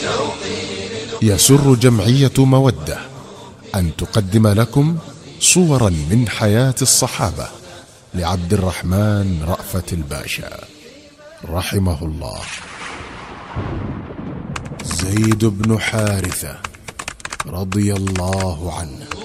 يسر جمعية مودة أن تقدم لكم صورا من حياة الصحابة لعبد الرحمن رأفت الباشا رحمه الله. زيد بن حارثة رضي الله عنه.